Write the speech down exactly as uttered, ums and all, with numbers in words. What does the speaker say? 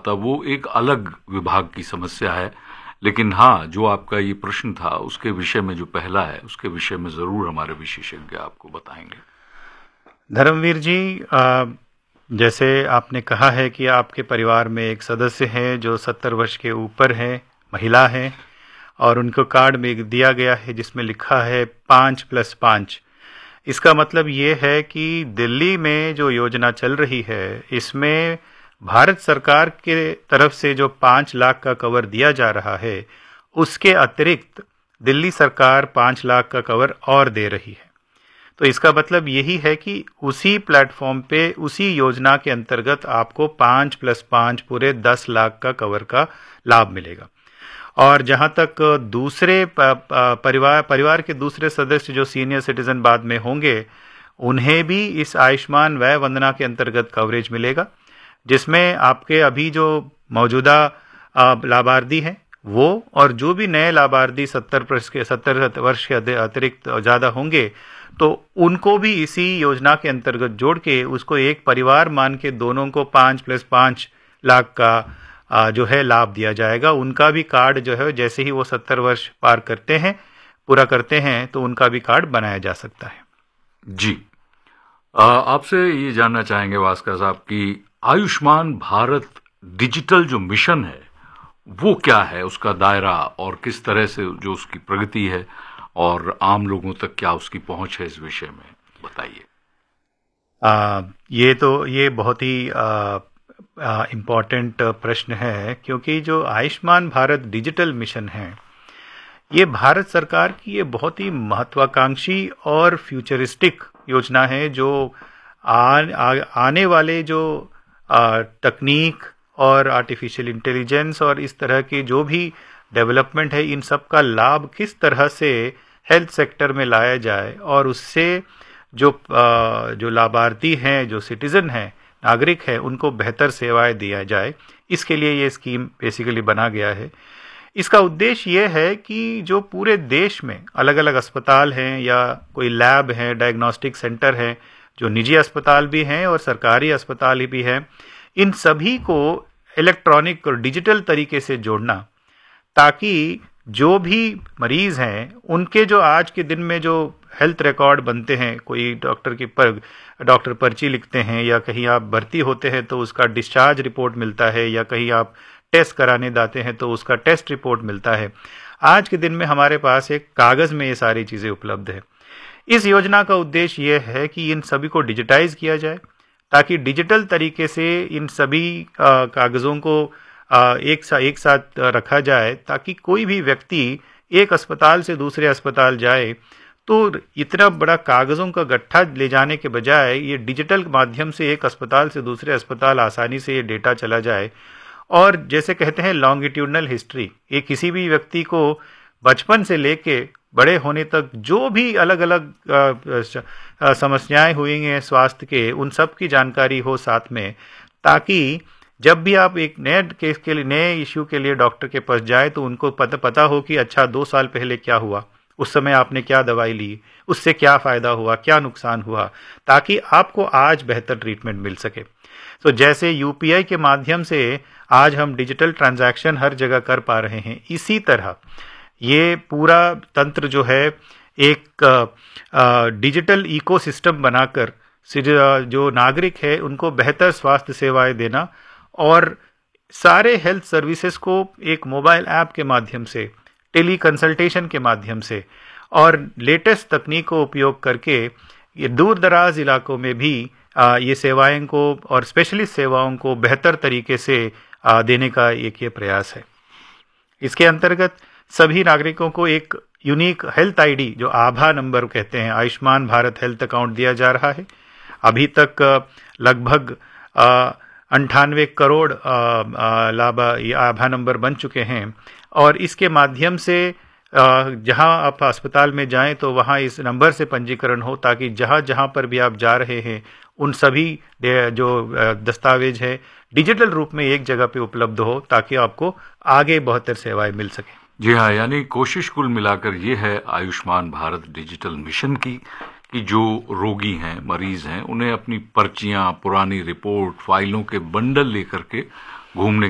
पाता, वो एक अलग विभाग की समस्या है। लेकिन हाँ, जो आपका ये प्रश्न था उसके विषय में जो पहला है, उसके विषय में जरूर हमारे विशेषज्ञ आपको बताएंगे। धर्मवीर जी, आ, जैसे आपने कहा है कि आपके परिवार में एक सदस्य है जो सत्तर वर्ष के ऊपर है, महिला है, और उनको कार्ड में दिया गया है जिसमें लिखा है पाँच प्लस पाँच। इसका मतलब ये है कि दिल्ली में जो योजना चल रही है, इसमें भारत सरकार के तरफ से जो पाँच लाख का कवर दिया जा रहा है, उसके अतिरिक्त दिल्ली सरकार पाँच लाख का कवर और दे रही है। तो इसका मतलब यही है कि उसी प्लेटफॉर्म पे, उसी योजना के अंतर्गत आपको पाँच प्लस पाँच पूरे दस लाख का कवर का लाभ मिलेगा। और जहां तक दूसरे परिवार परिवार के दूसरे सदस्य जो सीनियर सिटीजन बाद में होंगे, उन्हें भी इस आयुष्मान वय वंदना के अंतर्गत कवरेज मिलेगा, जिसमें आपके अभी जो मौजूदा लाभार्थी हैं वो और जो भी नए लाभार्थी सत्तर वर्ष के सत्तर वर्ष के अतिरिक्त ज़्यादा होंगे, तो उनको भी इसी योजना के अंतर्गत जोड़ के उसको एक परिवार मान के दोनों को पाँच प्लस पाँच लाख का जो है लाभ दिया जाएगा। उनका भी कार्ड जो है जैसे ही वो सत्तर वर्ष पार करते हैं, पूरा करते हैं, तो उनका भी कार्ड बनाया जा सकता है। जी, आपसे ये जानना चाहेंगे भास्कर साहब कि आयुष्मान भारत डिजिटल जो मिशन है वो क्या है, उसका दायरा और किस तरह से जो उसकी प्रगति है और आम लोगों तक क्या उसकी पहुंच है, इस विषय में बताइए। ये तो ये बहुत ही इम्पोर्टेंट प्रश्न है, क्योंकि जो आयुष्मान भारत डिजिटल मिशन है, ये भारत सरकार की ये बहुत ही महत्वाकांक्षी और फ्यूचरिस्टिक योजना है, जो आ, आ, आने वाले जो आ, तकनीक और आर्टिफिशियल इंटेलिजेंस और इस तरह के जो भी डेवलपमेंट है, इन सब का लाभ किस तरह से हेल्थ सेक्टर में लाया जाए और उससे जो जो लाभार्थी हैं, जो सिटीजन हैं, नागरिक हैं, उनको बेहतर सेवाएं दिया जाए, इसके लिए ये स्कीम बेसिकली बना गया है। इसका उद्देश्य ये है कि जो पूरे देश में अलग अलग अस्पताल हैं या कोई लैब है, डायग्नोस्टिक सेंटर है, जो निजी अस्पताल भी हैं और सरकारी अस्पताल भी हैं, इन सभी को इलेक्ट्रॉनिक और डिजिटल तरीके से जोड़ना, ताकि जो भी मरीज हैं उनके जो आज के दिन में जो हेल्थ रिकॉर्ड बनते हैं, कोई डॉक्टर की पर डॉक्टर पर्ची लिखते हैं या कहीं आप भर्ती होते हैं तो उसका डिस्चार्ज रिपोर्ट मिलता है, या कहीं आप टेस्ट कराने जाते हैं तो उसका टेस्ट रिपोर्ट मिलता है। आज के दिन में हमारे पास एक कागज़ में ये सारी चीज़ें उपलब्ध है। इस योजना का उद्देश्य ये है कि इन सभी को डिजिटाइज किया जाए, ताकि डिजिटल तरीके से इन सभी कागज़ों को एक सा एक साथ रखा जाए, ताकि कोई भी व्यक्ति एक अस्पताल से दूसरे अस्पताल जाए तो इतना बड़ा कागज़ों का गट्ठा ले जाने के बजाय ये डिजिटल माध्यम से एक अस्पताल से दूसरे अस्पताल आसानी से ये डेटा चला जाए। और जैसे कहते हैं लॉन्गिट्यूडनल हिस्ट्री, ये किसी भी व्यक्ति को बचपन से लेके बड़े होने तक जो भी अलग अलग समस्याएं हुई हैं स्वास्थ्य के, उन सब की जानकारी हो साथ में, ताकि जब भी आप एक नए केस के लिए, नए इश्यू के लिए डॉक्टर के पास जाए तो उनको पता पता हो कि अच्छा दो साल पहले क्या हुआ, उस समय आपने क्या दवाई ली, उससे क्या फ़ायदा हुआ, क्या नुकसान हुआ, ताकि आपको आज बेहतर ट्रीटमेंट मिल सके। तो जैसे यूपीआई के माध्यम से आज हम डिजिटल ट्रांजैक्शन हर जगह कर पा रहे हैं, इसी तरह ये पूरा तंत्र जो है एक डिजिटल इकोसिस्टम बनाकर जो नागरिक है उनको बेहतर स्वास्थ्य सेवाएं देना, और सारे हेल्थ सर्विसेज को एक मोबाइल ऐप के माध्यम से, टेली कंसल्टेशन के माध्यम से और लेटेस्ट तकनीक को उपयोग करके ये दूर दराज इलाकों में भी आ, ये सेवाएं को और स्पेशलिस्ट सेवाओं को बेहतर तरीके से आ, देने का एक ये प्रयास है। इसके अंतर्गत सभी नागरिकों को एक यूनिक हेल्थ आईडी, जो आभा नंबर कहते हैं, आयुष्मान भारत हेल्थ अकाउंट दिया जा रहा है। अभी तक लगभग अंठानवे करोड़ लाभ ये आभा नंबर बन चुके हैं, और इसके माध्यम से जहां आप अस्पताल में जाएं तो वहां इस नंबर से पंजीकरण हो, ताकि जहां जहां पर भी आप जा रहे हैं उन सभी जो दस्तावेज है डिजिटल रूप में एक जगह पे उपलब्ध हो, ताकि आपको आगे बेहतर सेवाएं मिल सके। जी हाँ, यानी कोशिश कुल मिलाकर ये है आयुष्मान भारत डिजिटल मिशन की कि जो रोगी हैं, मरीज हैं, उन्हें अपनी पर्चियां, पुरानी रिपोर्ट, फाइलों के बंडल लेकर के घूमने